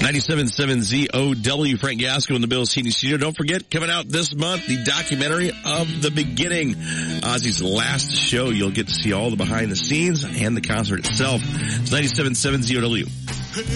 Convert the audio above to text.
97.7 ZOW, Frank Gasco in the Bills Heating Studio. Don't forget, coming out this month, the documentary of the beginning. Ozzy's last show. You'll get to see all the behind the scenes and the concert itself. It's 97.7 ZOW.